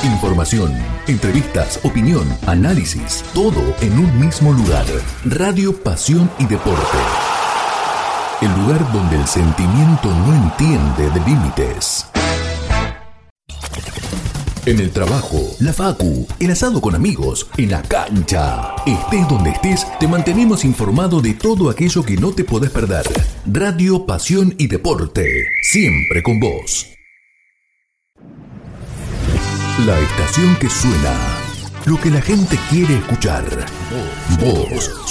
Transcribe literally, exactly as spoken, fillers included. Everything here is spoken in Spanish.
Información, entrevistas, opinión, análisis, todo en un mismo lugar. Radio Pasión y Deporte. El lugar donde el sentimiento no entiende de límites. En el trabajo, la facu, el asado con amigos, en la cancha. Estés donde estés, te mantenemos informado de todo aquello que no te podés perder. Radio Pasión y Deporte, siempre con vos. La estación que suena, lo que la gente quiere escuchar. Vos